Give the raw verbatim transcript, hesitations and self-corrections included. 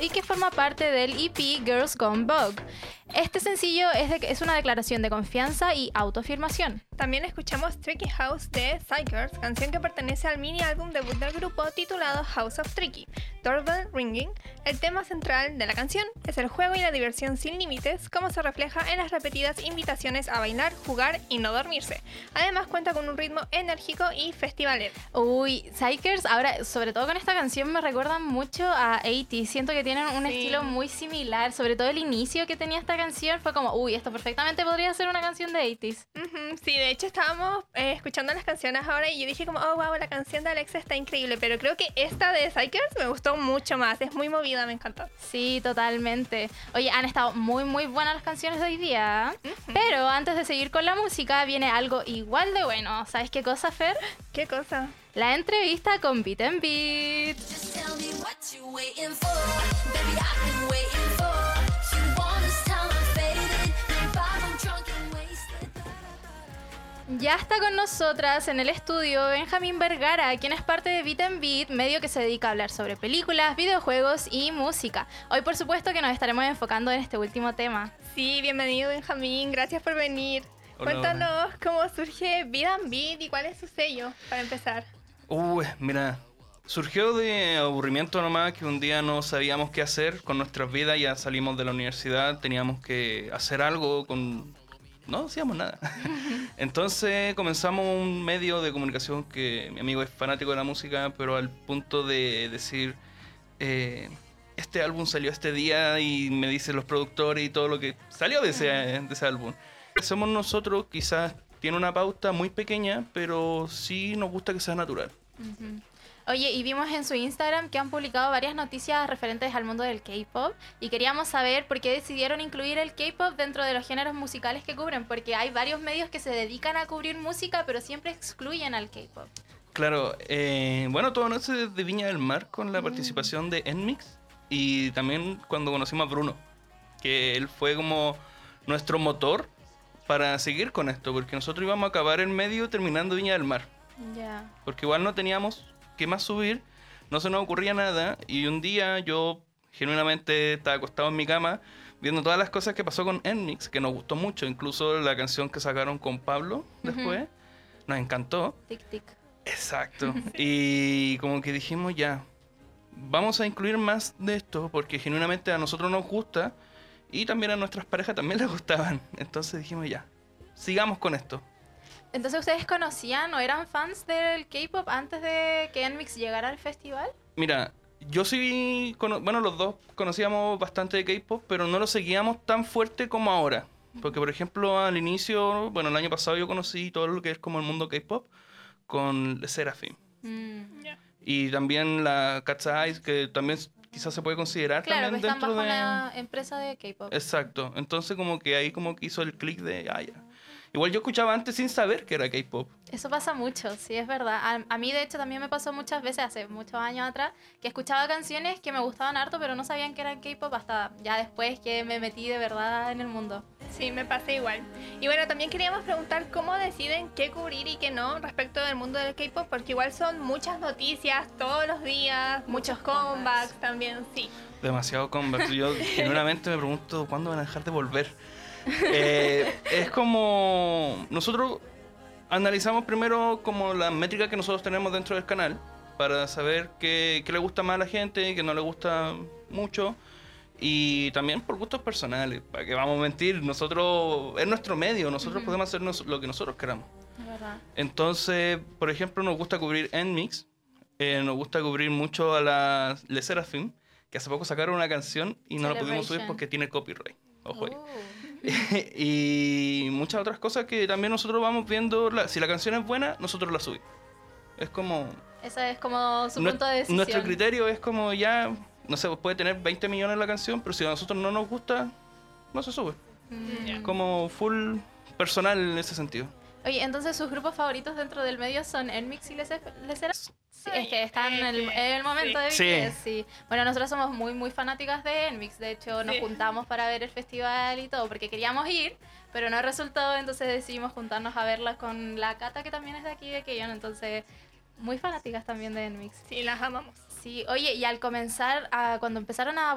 y que forma parte del E P Girls Gone Vogue. Este sencillo es, de, es una declaración de confianza y autoafirmación. También escuchamos Tricky House de Psychers, canción que pertenece al mini álbum debut del grupo titulado House of Tricky. Doorbell Ringing, el tema central de la canción, es el juego y la diversión sin límites, como se refleja en las repetidas invitaciones a bailar, jugar y no dormirse. Además cuenta con un ritmo enérgico y festivalero. Uy, Psychers, ahora, sobre todo con esta canción, me recuerdan mucho a ochenta. Siento que tienen un Sí. estilo muy similar, sobre todo el inicio que tenía esta canción fue como, uy, esto perfectamente podría ser una canción de ochenta. Uh-huh, sí, de hecho estábamos eh, escuchando las canciones ahora y yo dije como, oh, wow, la canción de Alexa está increíble, pero creo que esta de Psychers me gustó mucho más, es muy movida, me encantó. Sí, totalmente. Oye, han estado muy, muy buenas las canciones de hoy día. Uh-huh. Pero antes de seguir con la música, viene algo igual de bueno. ¿Sabes qué cosa, Fer? ¿Qué cosa? La entrevista con Beat and Beat. Just tell me what you waiting for. Baby, I've been waiting for. You want this time I'm faded. And I'm drunk and wasted. Ya está con nosotras en el estudio Benjamín Vergara, quien es parte de Beat and Beat, medio que se dedica a hablar sobre películas, videojuegos y música. Hoy, por supuesto, que nos estaremos enfocando en este último tema. Sí, bienvenido Benjamín, gracias por venir. Hola, Cuéntanos hola. cómo surge Beat and Beat y cuál es su sello, para empezar. Uh, mira, surgió de aburrimiento nomás, que un día no sabíamos qué hacer con nuestras vidas, ya salimos de la universidad, teníamos que hacer algo con... No hacíamos nada. Entonces comenzamos un medio de comunicación que mi amigo es fanático de la música, pero al punto de decir, eh, este álbum salió este día y me dicen los productores y todo lo que salió de ese, de ese álbum. Somos nosotros, quizás tiene una pauta muy pequeña, pero sí nos gusta que sea natural. Uh-huh. Oye, y vimos en su Instagram que han publicado varias noticias referentes al mundo del K-pop y queríamos saber por qué decidieron incluir el K-pop dentro de los géneros musicales que cubren, porque hay varios medios que se dedican a cubrir música, pero siempre excluyen al K-pop. Claro, eh, bueno, todo nace desde Viña del Mar con la Mm. participación de Nmix y también cuando conocimos a Bruno, que él fue como nuestro motor para seguir con esto, porque nosotros íbamos a acabar el medio terminando Viña del Mar, Ya. porque igual no teníamos qué más subir, no se nos ocurría nada y un día yo genuinamente estaba acostado en mi cama viendo todas las cosas que pasó con Nmix, que nos gustó mucho, incluso la canción que sacaron con Pablo después, nos encantó. Tic tic. Exacto. Y como que dijimos ya, vamos a incluir más de esto porque genuinamente a nosotros nos gusta y también a nuestras parejas también les gustaban. Entonces dijimos ya, sigamos con esto. Entonces, ¿ustedes conocían o eran fans del K-pop antes de que Nmix llegara al festival? Mira, yo sí, cono- bueno, los dos conocíamos bastante de K-pop, pero no lo seguíamos tan fuerte como ahora. Porque, por ejemplo, al inicio, bueno, el año pasado yo conocí todo lo que es como el mundo K-pop con Le Sserafim. Mm. Y también la Cat's Eyes, que también quizás se puede considerar Claro, que también están dentro bajo de... la empresa de K-pop. Exacto. Entonces como que ahí como que hizo el clic de... Ah, ya. Igual yo escuchaba antes sin saber que era K-pop. Eso pasa mucho, sí, es verdad. A, a mí, de hecho, también me pasó muchas veces, hace muchos años atrás, que escuchaba canciones que me gustaban harto, pero no sabían que eran K-pop hasta ya después que me metí de verdad en el mundo. Sí, me pasa igual. Y bueno, también queríamos preguntar cómo deciden qué cubrir y qué no respecto del mundo del K-pop, porque igual son muchas noticias todos los días, muchos comebacks también, sí. Demasiado comeback. Yo genuinamente me pregunto cuándo van a dejar de volver. Eh, es como... Nosotros analizamos primero como la métrica que nosotros tenemos dentro del canal para saber qué, qué le gusta más a la gente, qué no le gusta mucho. Y también por gustos personales, para que vamos a mentir, nosotros, es nuestro medio, nosotros Ujú. podemos hacer nos- lo que nosotros queramos. Es verdad. Entonces, por ejemplo, nos gusta cubrir Nmix, eh, nos gusta cubrir mucho a la Le Sserafim, que hace poco sacaron una canción y no la pudimos subir Celebration. porque tiene copyright. Ojo ahí. Uh. Y muchas otras cosas que también nosotros vamos viendo, la- si la canción es buena, nosotros la subimos. Es como... Ese es como su nue- punto de decisión. Nuestro criterio es como ya, no sé, puede tener veinte millones la canción, pero si a nosotros no nos gusta, no se sube. Mm. Es como full personal en ese sentido. Oye, entonces sus grupos favoritos dentro del medio son Nmix y Les Sserafim. Sí, es que están en el, en el momento de Sí. B T S, sí. Bueno, nosotros somos muy, muy fanáticas de Nmix. De hecho, nos Sí. juntamos para ver el festival y todo, porque queríamos ir, pero no resultó, entonces decidimos juntarnos a verlas con la Cata, que también es de aquí, de Keyon. Entonces, muy fanáticas también de Nmix. Sí, las amamos. Sí, oye, y al comenzar, a, cuando empezaron a